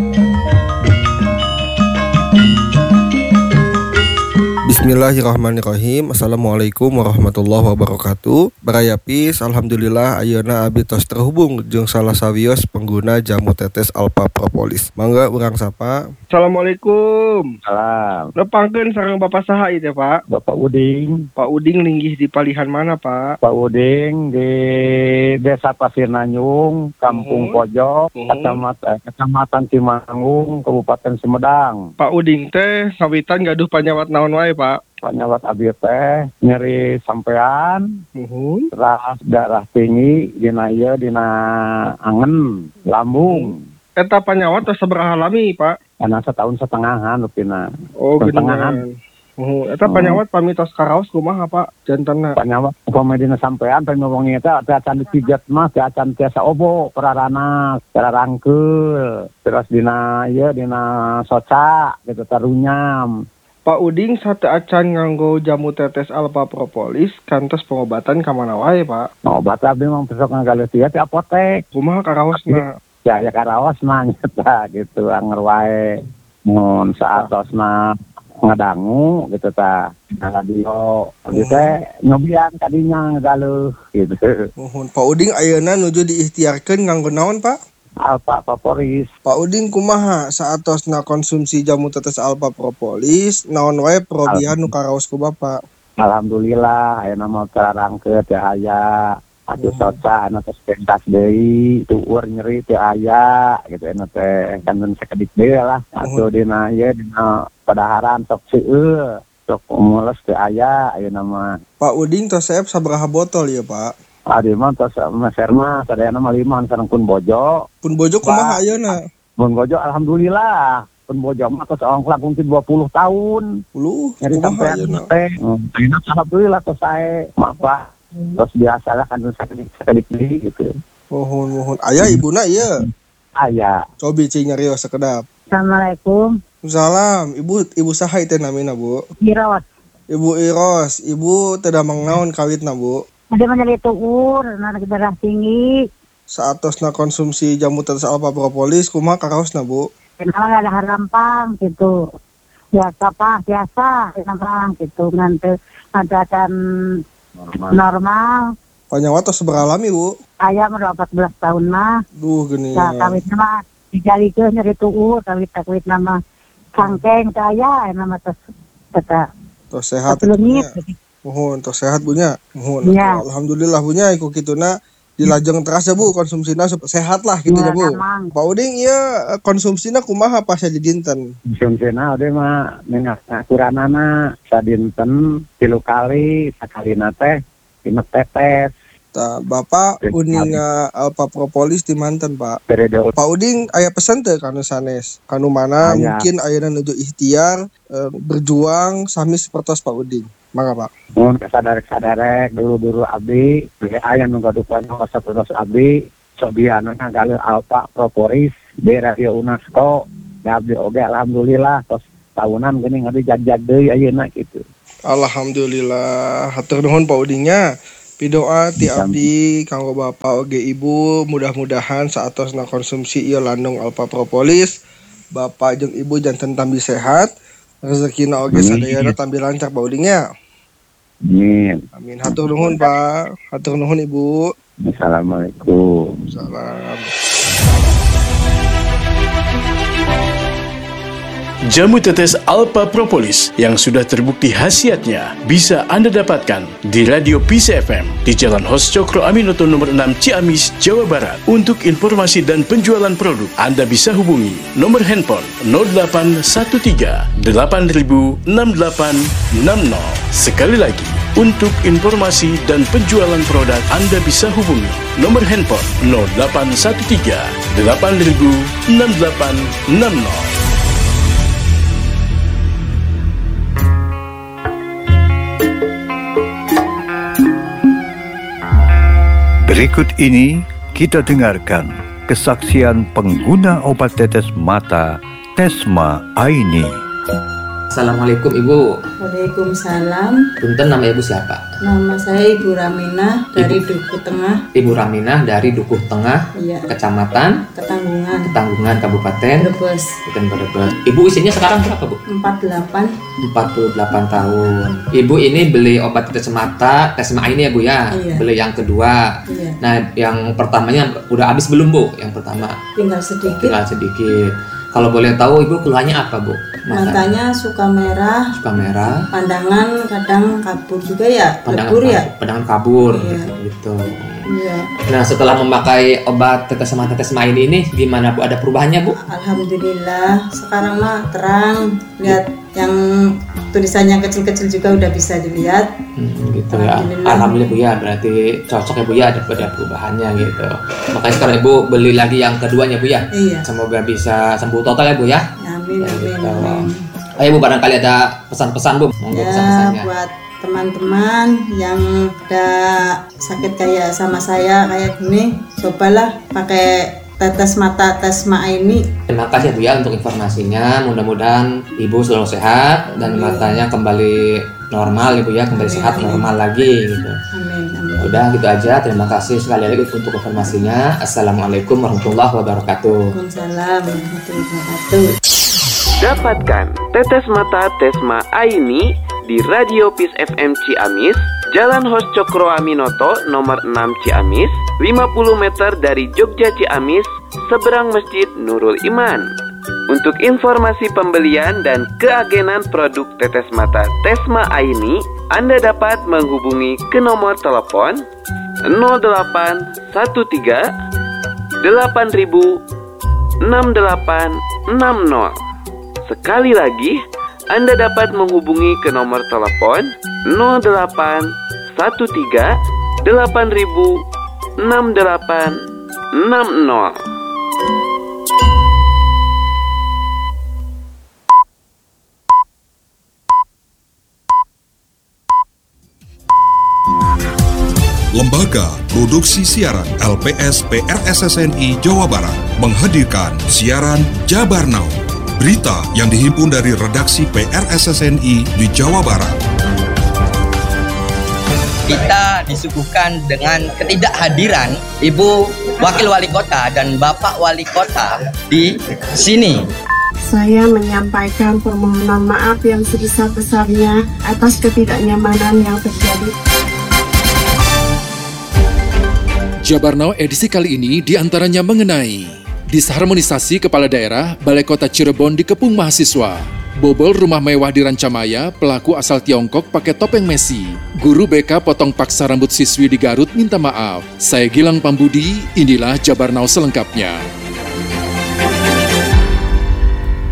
Bismillahirrahmanirrahim. Assalamualaikum warahmatullahi wabarakatuh. Barayapis, alhamdulillah ayeuna abdi tos terhubung jeung salah sawios pengguna jamu tetes Alpha Propolis. Mangga urang sapa. Assalamualaikum. Salam. Nepangkeun sareng Bapak saha ieu teh, Pak? Bapak Uding. Pak Uding linggih di palihan mana, Pak? Pak Uding di Desa Pasir Nanyung, Kampung Uhun. Pojok, Uhun. Kecamatan Kecamatan Cimangung, Kabupaten Sumedang. Pak Uding teh ngawitan gaduh panyawat naon wae, Pak? Panyawat abdi teh nyeri sampean, Muhun. terus darah tinggi dina ieu dina angen, lambung. Eta panyawat tos sabaraha lami, Pak? Karena setahun setengahan rupina. Oh, Setengahan. geuningan. Oh, eta panyawat pamitos karaos kumaha, Pak? Jantanna. Panyawat upama dina sampean pen ngomongin eta teh acan dipijet mah teh acan tiasa obo perarana, cara rangkeul. Terus dina ieu dina soca gitu tarunyam. Pak Uding sate acan nganggo jamu tetes Alpha Propolis kantos pengobatan ka mana wae, Pak? Nah, obat abdi mah besok ngagaleutian di apotek. Kumaha karaosna? Ya ya karaos mah nyata gitu anger wae. Mun saatosna ngadangu gitu ta. Nah, radio abdi teh nyobian kadinya ngagaleuh gitu. Muhun. Pak Uding ayeuna nuju diikhtiarkeun nganggo naon, Pak? Alpha Propolis. Pak Uding kumaha saatosna konsumsi jamu tetes Alpha Propolis, naon wae perobihan nu karaos ku Bapak? Alhamdulillah ayeuna mah terangkeut teh aya. Atuh soca anu tos pentas deui, tueur nyeri teh aya gitu anu teh kangen sakedik deui lah. Atuh dina ieu dina padaharan sok seueur, sok mules teh aya ayeuna mah. Pak Uding tos saep sabaraha botol ya, Pak? Adi mah tos meser mah sadayana mah lima sareng pun bojo. Pun bojo kumaha ayeuna? Pun bojo alhamdulillah. Pun bojo mah tos ong langkung dua puluh tahun. Puluh Jadi kumaha sampean ayeuna? teh. Ayeuna alhamdulillah tos sae. Mapa. Tos biasalah kan sakedik-sakedik deui gitu. Mohon mohon. Aya ibuna ieu. Aya. Cobi cing nyarios sakedap. Assalamualaikum. Salam, Ibu ibu saha teh namina, Bu? Iros. Ibu Iros, Ibu teu damang naon kawitna, Bu? Ada menjadi tuur, anak darah tinggi. Saatosna konsumsi jamu tetes Alpha Propolis kumaha karaosna, Bu? Kenapa ada harampang gitu. Biasa Pak, biasa harampang gitu. Nanti ada kan normal. normal. Panyawat tos sabaraha lami, Bu? Ayam udah empat belas tahun mah. Duh geuning. Nah, kawitna mah dijalikeun nyeri tuur, kawit kawit nama sangkeng saya nama tos kata. Tos sehat. Leungit. Mohon tos sehat bunya. Mohon. Ya. Alhamdulillah bunya iku kituna dilajeng teras ya, Bu, konsumsina sehat lah gitu ya, Ya, Bu. emang. Pak Uding ieu konsumsina kumaha pas di dinten? Konsumsina ade mah minyak akuranana sadinten tilu kali sakalina teh lima tetes Ta, Bapak uning uh, Alpa Propolis di mantan Pak. Pak Uding aya pesan teh kanu sanes. Kanu mana Aya. mungkin ayeuna nuju ikhtiar uh, berjuang sami sapertos Pak Uding. Mangga Pak. Mun kasadar-sadarek dulu-dulu abdi, aya nu gadupan sapertos abdi, sobiana nggaleu Alpa Propolis di Radio UNESCO. Da abdi oge alhamdulillah tos tahunan geuning abdi jag-jag deui ayeuna kitu. Alhamdulillah, hatur nuhun Pak Udingnya. Pidoa ti abdi kanggo Bapak oge Ibu, mudah-mudahan saatosna konsumsi ieu landung Alpa Propolis, Bapak jeung Ibu janten tambi sehat, rezekina oge sadayana tambi lancar Pak Udingnya. Amin. Amin. Hatur nuhun Pak, hatur nuhun Ibu. Assalamualaikum. Salam. Jamu tetes Alpa Propolis yang sudah terbukti khasiatnya bisa Anda dapatkan di Radio P C F M di Jalan Hos Cokro Aminoto nomor enam Ciamis, Jawa Barat. Untuk informasi dan penjualan produk, Anda bisa hubungi nomor handphone nol delapan satu tiga delapan nol enam delapan enam nol. Sekali lagi, untuk informasi dan penjualan produk, Anda bisa hubungi nomor handphone nol delapan satu tiga delapan nol enam delapan enam nol. Berikut ini kita dengarkan kesaksian pengguna obat tetes mata Tesma Aini. Assalamualaikum Ibu. Waalaikumsalam. Punten, nama Ibu siapa? Nama saya Ibu Raminah dari Dukuh Tengah. Ibu Raminah dari Dukuh Tengah, Iya. Kecamatan Ketanggungan. Ketanggungan, Kabupaten Brebes. Bukan Brebes. Ibu usianya sekarang berapa, Bu? empat puluh delapan. empat puluh delapan tahun. Ibu ini beli obat tetes mata Tesma ini ya, Bu ya? Iya. Beli yang kedua. Iya. Nah, yang pertamanya udah habis belum, Bu? Yang pertama. Tinggal sedikit. Tinggal sedikit. Kalau boleh tahu Ibu keluhannya apa, Bu? Mata. Matanya suka merah. Suka merah. Pandangan kadang kabur juga ya. Pandangan Lebur ya. Pandangan kabur. Iya. Gitu. Iya. Nah, setelah memakai obat tetes mata Tesma ini nih, gimana Bu? Ada perubahannya, Bu? Alhamdulillah. Sekarang mah terang. Lihat yang tulisannya kecil-kecil juga udah bisa dilihat. Hmm, gitu ya. Alhamdulillah. Alhamdulillah Bu ya, berarti cocok ya Bu ya, ada ada perubahannya gitu. Makanya sekarang Ibu beli lagi yang keduanya Bu ya. Iya. Semoga bisa sembuh total ya Bu ya. Amin, Ya, amin, gitu. amin. Ayo Bu, barangkali ada pesan-pesan Bu, monggo Ya, pesan-pesannya. buat teman-teman yang ada sakit kayak sama saya kayak gini, cobalah pakai tetes mata Tesma ini. Terima kasih Bu ya untuk informasinya. Mudah-mudahan Ibu selalu sehat dan matanya kembali normal Ibu ya, kembali Amin, sehat amin. normal lagi gitu. Amin, amin. Udah gitu aja. Terima kasih sekali lagi untuk informasinya. Assalamualaikum warahmatullahi wabarakatuh. Waalaikumsalam warahmatullahi wabarakatuh. Dapatkan tetes mata Tesma Aini di Radio Peace F M Ciamis, Jalan Hos Cokro Aminoto nomor enam Ciamis, lima puluh meter dari Jogja Ciamis, seberang Masjid Nurul Iman. Untuk informasi pembelian dan keagenan produk tetes mata Tesma Aini, Anda dapat menghubungi ke nomor telepon nol delapan satu tiga delapan nol enam delapan enam nol. Sekali lagi, Anda dapat menghubungi ke nomor telepon nol delapan satu tiga delapan nol enam delapan enam nol. Lembaga Produksi Siaran L P S P R S S N I Jawa Barat menghadirkan siaran Jabar Now, berita yang dihimpun dari redaksi P R S S N I di Jawa Barat. Kita disuguhkan dengan ketidakhadiran Ibu Wakil Wali Kota dan Bapak Wali Kota di sini. Saya menyampaikan permohonan maaf yang sebesar-besarnya atas ketidaknyamanan yang terjadi. Jabar Now edisi kali ini diantaranya mengenai disharmonisasi Kepala Daerah Balai Kota Cirebon dikepung mahasiswa, bobol rumah mewah di Rancamaya, pelaku asal Tiongkok pakai topeng Messi, guru B K potong paksa rambut siswi di Garut minta maaf. Saya Gilang Pambudi, inilah Jabar Now selengkapnya.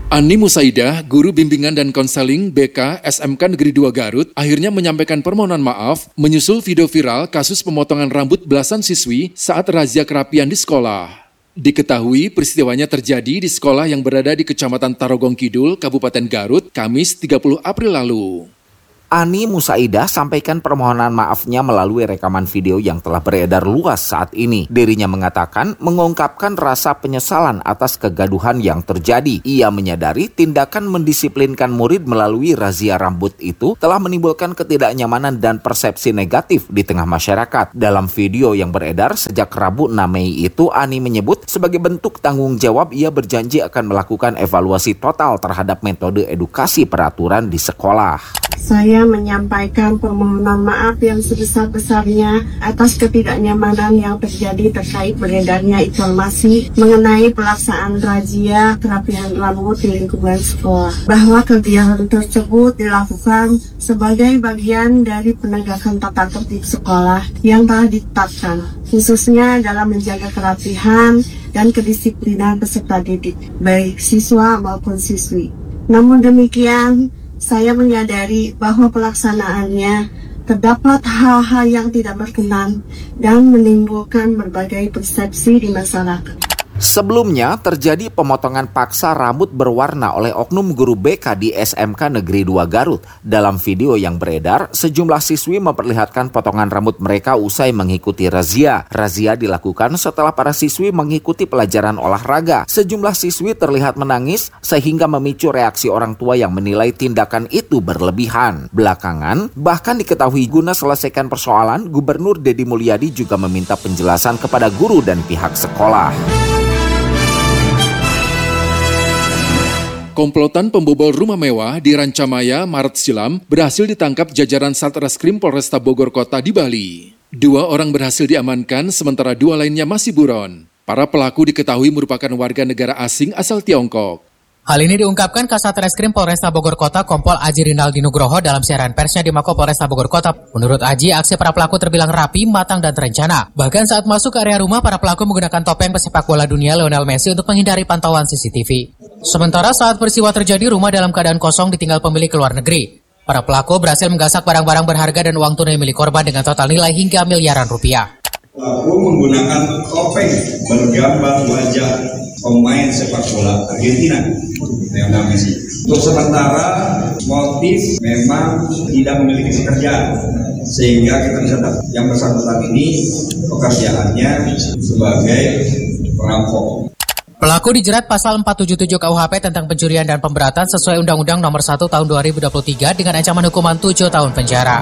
Ani Musaidah, guru bimbingan dan konseling B K S M K Negeri dua Garut, akhirnya menyampaikan permohonan maaf menyusul video viral kasus pemotongan rambut belasan siswi saat razia kerapian di sekolah. Diketahui peristiwanya terjadi di sekolah yang berada di Kecamatan Tarogong Kidul, Kabupaten Garut, Kamis tiga puluh April lalu. Ani Musaidah sampaikan permohonan maafnya melalui rekaman video yang telah beredar luas saat ini. Dirinya mengatakan mengungkapkan rasa penyesalan atas kegaduhan yang terjadi. Ia menyadari tindakan mendisiplinkan murid melalui razia rambut itu telah menimbulkan ketidaknyamanan dan persepsi negatif di tengah masyarakat. Dalam video yang beredar sejak Rabu enam Mei itu, Ani menyebut sebagai bentuk tanggung jawab ia berjanji akan melakukan evaluasi total terhadap metode edukasi peraturan di sekolah. Saya menyampaikan permohonan maaf yang sebesar-besarnya atas ketidaknyamanan yang terjadi terkait beredarnya informasi mengenai pelaksanaan razia kerapian rambut di lingkungan sekolah. Bahwa kegiatan tersebut dilakukan sebagai bagian dari penegakan tata tertib sekolah yang telah ditetapkan, khususnya dalam menjaga kerapihan dan kedisiplinan peserta didik, baik siswa maupun siswi. Namun demikian, saya menyadari bahwa pelaksanaannya terdapat hal-hal yang tidak berkenan dan menimbulkan berbagai persepsi di masyarakat. Sebelumnya terjadi pemotongan paksa rambut berwarna oleh oknum guru B K di S M K Negeri dua Garut. Dalam video yang beredar, sejumlah siswi memperlihatkan potongan rambut mereka usai mengikuti razia. Razia dilakukan setelah para siswi mengikuti pelajaran olahraga. Sejumlah siswi terlihat menangis sehingga memicu reaksi orang tua yang menilai tindakan itu berlebihan. Belakangan, bahkan diketahui guna selesaikan persoalan, Gubernur Deddy Mulyadi juga meminta penjelasan kepada guru dan pihak sekolah. Komplotan pembobol rumah mewah di Rancamaya, Maret silam, berhasil ditangkap jajaran Satreskrim Polresta Bogor Kota di Bali. Dua orang berhasil diamankan, sementara dua lainnya masih buron. Para pelaku diketahui merupakan warga negara asing asal Tiongkok. Hal ini diungkapkan Kasat Reskrim Polresta Bogor Kota Kompol Aji Rinaldi Nugroho dalam siaran persnya di Mako Polresta Bogor Kota. Menurut Aji, aksi para pelaku terbilang rapi, matang, dan terencana. Bahkan saat masuk ke area rumah, para pelaku menggunakan topeng pesepak bola dunia Lionel Messi untuk menghindari pantauan C C T V. Sementara saat peristiwa terjadi, rumah dalam keadaan kosong ditinggal pemilik ke luar negeri. Para pelaku berhasil menggasak barang-barang berharga dan uang tunai milik korban dengan total nilai hingga miliaran rupiah. Pelaku menggunakan topeng bergambar wajah pemain sepak bola Argentina, Lionel Messi. Untuk sementara motif memang tidak memiliki pekerjaan, sehingga kita bisa tahu yang bersangkutan ini pekerjaannya sebagai perampok. Pelaku dijerat pasal empat tujuh tujuh K U H P tentang pencurian dan pemberatan sesuai Undang-Undang Nomor satu Tahun dua ribu dua puluh tiga dengan ancaman hukuman tujuh tahun penjara.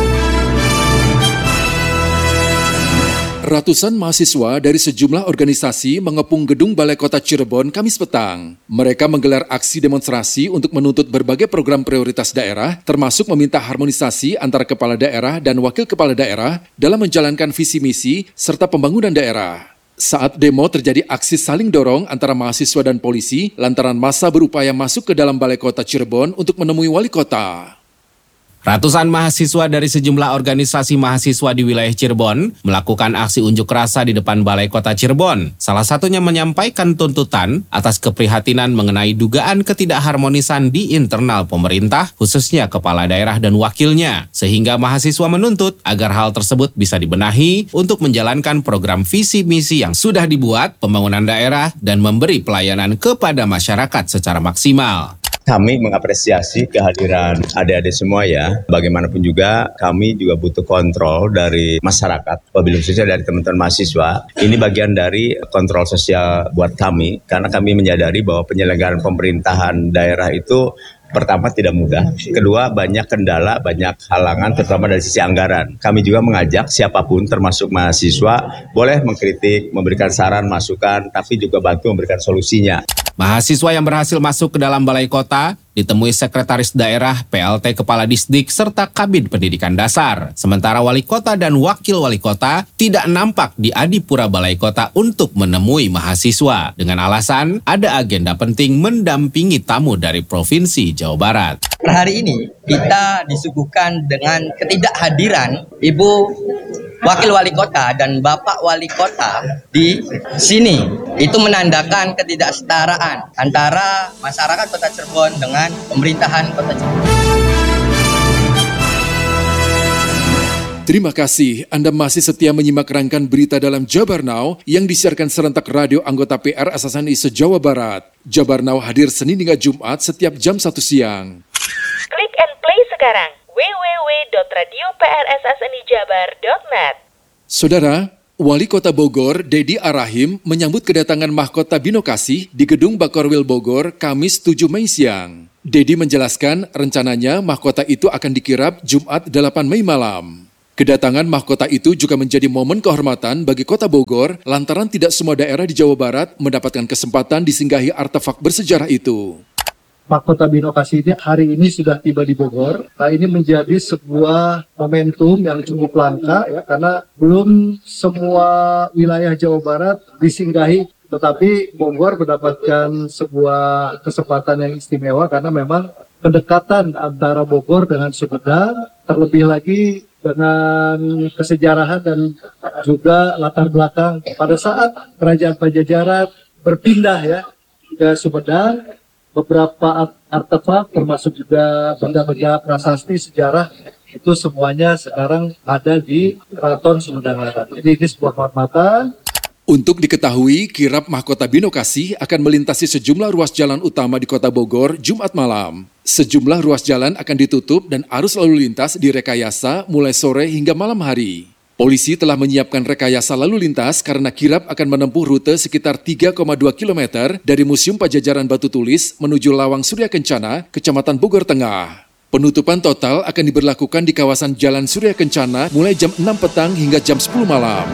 Ratusan mahasiswa dari sejumlah organisasi mengepung gedung Balai Kota Cirebon Kamis petang. Mereka menggelar aksi demonstrasi untuk menuntut berbagai program prioritas daerah, termasuk meminta harmonisasi antara kepala daerah dan wakil kepala daerah dalam menjalankan visi misi serta pembangunan daerah. Saat demo terjadi aksi saling dorong antara mahasiswa dan polisi lantaran massa berupaya masuk ke dalam Balai Kota Cirebon untuk menemui wali kota. Ratusan mahasiswa dari sejumlah organisasi mahasiswa di wilayah Cirebon melakukan aksi unjuk rasa di depan Balai Kota Cirebon. Salah satunya menyampaikan tuntutan atas keprihatinan mengenai dugaan ketidakharmonisan di internal pemerintah, khususnya kepala daerah dan wakilnya. Sehingga mahasiswa menuntut agar hal tersebut bisa dibenahi untuk menjalankan program visi misi yang sudah dibuat, pembangunan daerah, dan memberi pelayanan kepada masyarakat secara maksimal. Kami mengapresiasi kehadiran adik-adik semua ya. Bagaimanapun juga kami juga butuh kontrol dari masyarakat, wabil khususnya dari teman-teman mahasiswa. Ini bagian dari kontrol sosial buat kami, karena kami menyadari bahwa penyelenggaraan pemerintahan daerah itu pertama tidak mudah, kedua banyak kendala, banyak halangan terutama dari sisi anggaran. Kami juga mengajak siapapun termasuk mahasiswa boleh mengkritik, memberikan saran, masukan, tapi juga bantu memberikan solusinya. Mahasiswa yang berhasil masuk ke dalam balai kota ditemui sekretaris daerah, P L T Kepala Disdik, serta Kabid Pendidikan Dasar. Sementara wali kota dan wakil wali kota tidak nampak di Adipura Balai Kota untuk menemui mahasiswa dengan alasan ada agenda penting mendampingi tamu dari Provinsi Jawa Barat. Per hari ini kita disuguhkan dengan ketidakhadiran Ibu wakil wali kota dan Bapak wali kota di sini. Itu menandakan ketidaksetaraan antara masyarakat Kota Cirebon dengan pemerintahan Kota Cirebon. Terima kasih Anda masih setia menyimak rangkaian berita dalam Jabar Now yang disiarkan serentak radio anggota P R S S N I se-Jawa Barat. Jabar Now hadir Senin hingga Jumat setiap jam satu siang. Klik and play sekarang w w w dot radio p r s s n i jabar dot net. Saudara, Wali Kota Bogor, Dedi Arahim, menyambut kedatangan mahkota Binokasi di Gedung Bakorwil Bogor, Kamis tujuh Mei siang. Dedi menjelaskan rencananya mahkota itu akan dikirap Jumat delapan Mei malam. Kedatangan mahkota itu juga menjadi momen kehormatan bagi Kota Bogor lantaran tidak semua daerah di Jawa Barat mendapatkan kesempatan disinggahi artefak bersejarah itu. Mahkota Binokasi ini hari ini sudah tiba di Bogor. Nah, ini menjadi sebuah momentum yang cukup langka ya, karena belum semua wilayah Jawa Barat disinggahi, tetapi Bogor mendapatkan sebuah kesempatan yang istimewa karena memang kedekatan antara Bogor dengan Sumedang, terlebih lagi dengan kesejarahan dan juga latar belakang pada saat Kerajaan Pajajaran berpindah ya ke Sumedang, beberapa artefak termasuk juga benda-benda prasasti sejarah itu semuanya sekarang ada di Keraton Sumedang Larang. Jadi ini sebuah kehormatan. Untuk diketahui, kirap mahkota Binokasi akan melintasi sejumlah ruas jalan utama di Kota Bogor Jumat malam. Sejumlah ruas jalan akan ditutup dan arus lalu lintas direkayasa mulai sore hingga malam hari. Polisi telah menyiapkan rekayasa lalu lintas karena kirap akan menempuh rute sekitar tiga koma dua kilometer dari Museum Pajajaran Batu Tulis menuju Lawang Surya Kencana, Kecamatan Bogor Tengah. Penutupan total akan diberlakukan di kawasan Jalan Surya Kencana mulai jam enam petang hingga jam sepuluh malam.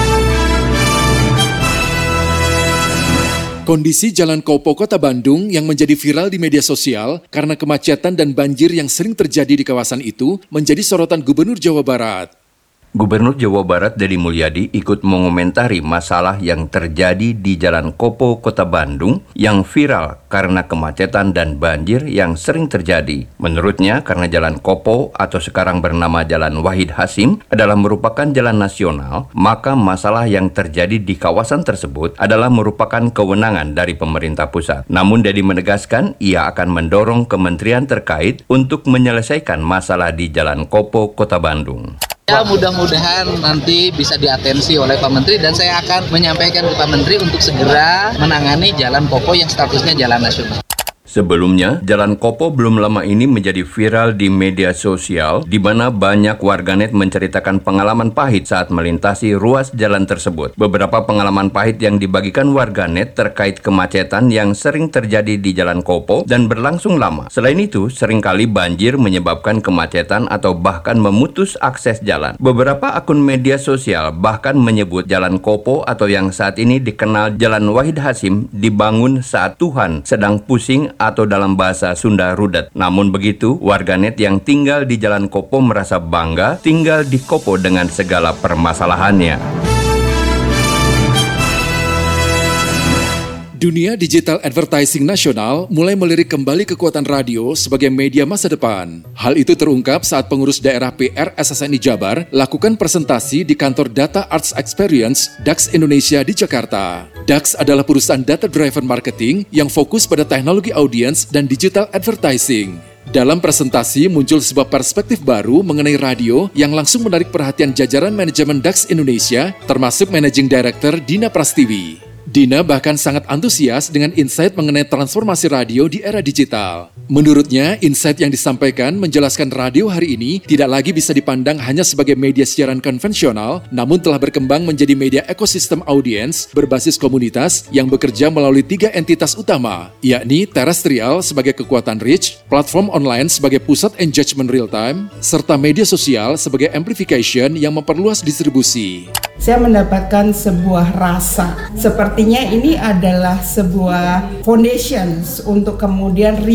Kondisi Jalan Kopo Kota Bandung yang menjadi viral di media sosial karena kemacetan dan banjir yang sering terjadi di kawasan itu menjadi sorotan Gubernur Jawa Barat. Gubernur Jawa Barat Deddy Mulyadi ikut mengomentari masalah yang terjadi di Jalan Kopo Kota Bandung yang viral karena kemacetan dan banjir yang sering terjadi. Menurutnya, karena Jalan Kopo atau sekarang bernama Jalan Wahid Hasim adalah merupakan jalan nasional, maka masalah yang terjadi di kawasan tersebut adalah merupakan kewenangan dari pemerintah pusat. Namun Deddy menegaskan ia akan mendorong kementerian terkait untuk menyelesaikan masalah di Jalan Kopo Kota Bandung. Ya, mudah-mudahan nanti bisa diatensi oleh Pak Menteri dan saya akan menyampaikan ke Pak Menteri untuk segera menangani Jalan Kopo yang statusnya jalan nasional. Sebelumnya, Jalan Kopo belum lama ini menjadi viral di media sosial di mana banyak warganet menceritakan pengalaman pahit saat melintasi ruas jalan tersebut. Beberapa pengalaman pahit yang dibagikan warganet terkait kemacetan yang sering terjadi di Jalan Kopo dan berlangsung lama. Selain itu, seringkali banjir menyebabkan kemacetan atau bahkan memutus akses jalan. Beberapa akun media sosial bahkan menyebut Jalan Kopo atau yang saat ini dikenal Jalan Wahid Hasim dibangun saat Tuhan sedang pusing atau dalam bahasa Sunda rudet. Namun begitu, warganet yang tinggal di Jalan Kopo merasa bangga tinggal di Kopo dengan segala permasalahannya. Dunia digital advertising nasional mulai melirik kembali kekuatan radio sebagai media masa depan. Hal itu terungkap saat pengurus daerah P R S S N I Jabar lakukan presentasi di kantor Data Arts Experience D A X Indonesia di Jakarta. D A X adalah perusahaan data driven marketing yang fokus pada teknologi audience dan digital advertising. Dalam presentasi muncul sebuah perspektif baru mengenai radio yang langsung menarik perhatian jajaran manajemen D A X Indonesia, termasuk Managing Director Dina Prastiwi. Dina bahkan sangat antusias dengan insight mengenai transformasi radio di era digital. Menurutnya, insight yang disampaikan menjelaskan radio hari ini tidak lagi bisa dipandang hanya sebagai media siaran konvensional, namun telah berkembang menjadi media ekosistem audiens berbasis komunitas yang bekerja melalui tiga entitas utama, yakni terestrial sebagai kekuatan reach, platform online sebagai pusat engagement real-time, serta media sosial sebagai amplification yang memperluas distribusi. Saya mendapatkan sebuah rasa, sepertinya ini adalah sebuah foundations untuk kemudian rebuild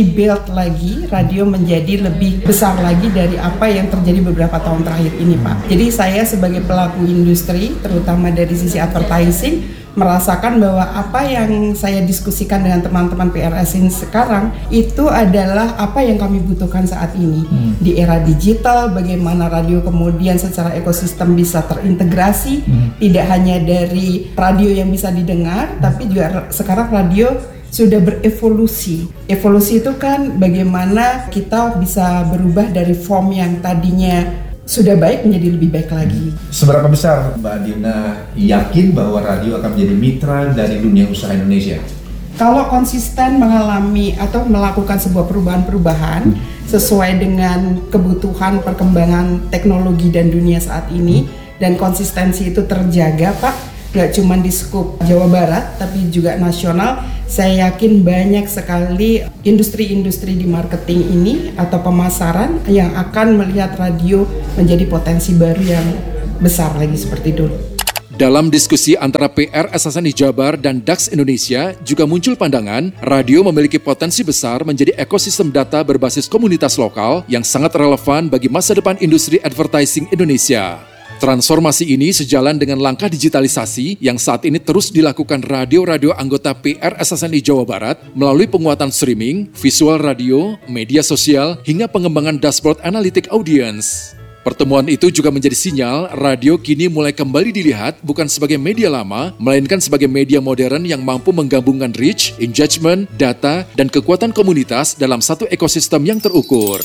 kuat lagi, radio menjadi lebih besar lagi dari apa yang terjadi beberapa tahun terakhir ini, Pak. Jadi saya sebagai pelaku industri, terutama dari sisi advertising, merasakan bahwa apa yang saya diskusikan dengan teman-teman P R S ini sekarang itu adalah apa yang kami butuhkan saat ini. Hmm. Di era digital, bagaimana radio kemudian secara ekosistem bisa terintegrasi, hmm. tidak hanya dari radio yang bisa didengar, hmm. tapi juga sekarang radio sudah berevolusi. Evolusi itu kan bagaimana kita bisa berubah dari form yang tadinya sudah baik menjadi lebih baik lagi. Seberapa besar Mbak Dina yakin bahwa radio akan menjadi mitra dari dunia usaha Indonesia? Kalau konsisten mengalami atau melakukan sebuah perubahan-perubahan hmm. sesuai dengan kebutuhan perkembangan teknologi dan dunia saat ini, hmm. dan konsistensi itu terjaga, Pak, gak cuma di skup Jawa Barat tapi juga nasional. Saya yakin banyak sekali industri-industri di marketing ini atau pemasaran yang akan melihat radio menjadi potensi baru yang besar lagi seperti dulu. Dalam diskusi antara P R S S N I Jabar dan D A X Indonesia juga muncul pandangan radio memiliki potensi besar menjadi ekosistem data berbasis komunitas lokal yang sangat relevan bagi masa depan industri advertising Indonesia. Transformasi ini sejalan dengan langkah digitalisasi yang saat ini terus dilakukan radio-radio anggota P R S S N I Jawa Barat melalui penguatan streaming, visual radio, media sosial, hingga pengembangan dashboard analytic audience. Pertemuan itu juga menjadi sinyal radio kini mulai kembali dilihat bukan sebagai media lama, melainkan sebagai media modern yang mampu menggabungkan reach, engagement, data, dan kekuatan komunitas dalam satu ekosistem yang terukur.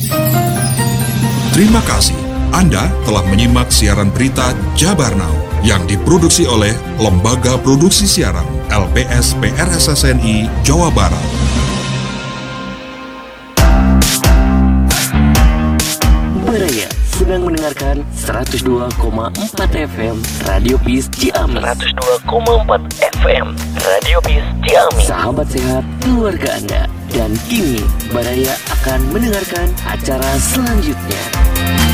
Terima kasih. Anda telah menyimak siaran berita Jabar Now yang diproduksi oleh Lembaga Produksi Siaran L P S P R S S N I Jawa Barat. Baraya sedang mendengarkan seratus dua koma empat F M Radio Peace Ciamis. seratus dua koma empat F M Radio Peace Ciamis. Sahabat sehat keluarga Anda. Dan kini Baraya akan mendengarkan acara selanjutnya.